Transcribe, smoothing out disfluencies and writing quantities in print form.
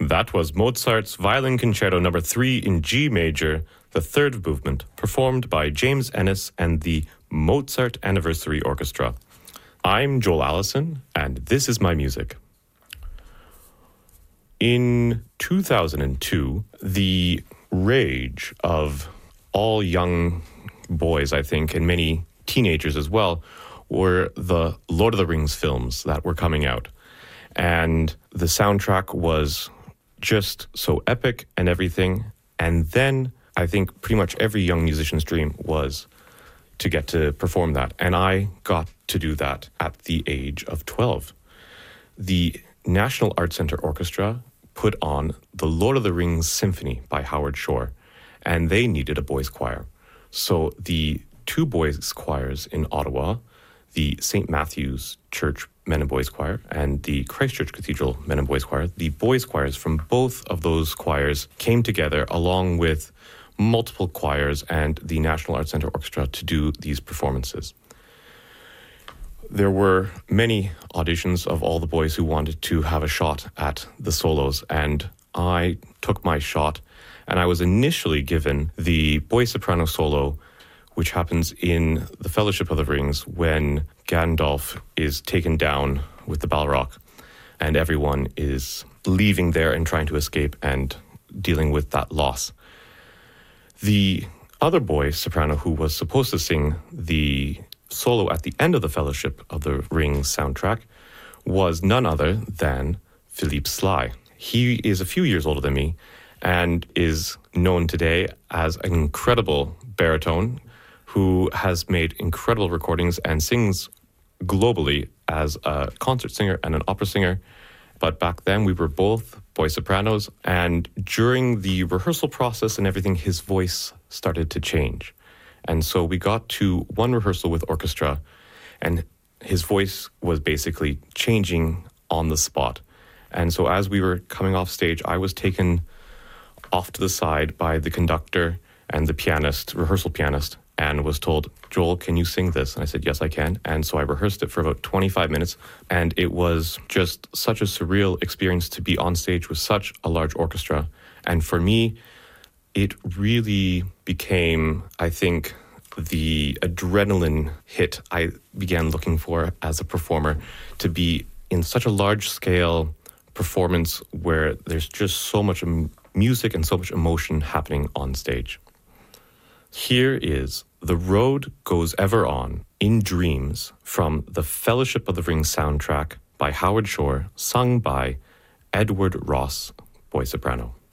That was Mozart's Violin Concerto No. 3 in G major, the third movement, performed by James Ennis and the Mozart Anniversary Orchestra. I'm Joel Allison, and this is my music. In 2002, the rage of all young boys, I think, and many teenagers as well, were the Lord of the Rings films that were coming out. And the soundtrack was just so epic and everything. And then I think pretty much every young musician's dream was to get to perform that. And I got to do that at the age of 12. The National Arts Centre Orchestra put on the Lord of the Rings Symphony by Howard Shore, and they needed a boys' choir. So the two boys' choirs in Ottawa, the St. Matthew's Church Men and Boys Choir and the Christchurch Cathedral Men and Boys Choir, the boys' choirs from both of those choirs came together along with multiple choirs and the National Arts Centre Orchestra to do these performances. There were many auditions of all the boys who wanted to have a shot at the solos, and I took my shot, and I was initially given the boy soprano solo, which happens in the Fellowship of the Rings when Gandalf is taken down with the Balrog and everyone is leaving there and trying to escape and dealing with that loss. The other boy soprano who was supposed to sing the solo at the end of the Fellowship of the Rings soundtrack was none other than Philippe Sly. He is a few years older than me and is known today as an incredible baritone who has made incredible recordings and sings globally as a concert singer and an opera singer. But back then we were both boy sopranos, and during the rehearsal process and everything, his voice started to change. And so we got to one rehearsal with orchestra, and his voice was basically changing on the spot. And so as we were coming off stage, I was taken off to the side by the conductor and the pianist, rehearsal pianist, and was told, Joel, can you sing this? And I said, yes, I can. And so I rehearsed it for about 25 minutes. And it was just such a surreal experience to be on stage with such a large orchestra. And for me, it really became, I think, the adrenaline hit I began looking for as a performer, to be in such a large-scale performance where there's just so much music and so much emotion happening on stage. Here is The Road Goes Ever On in Dreams from the Fellowship of the Ring soundtrack by Howard Shore, sung by Edward Ross, boy soprano.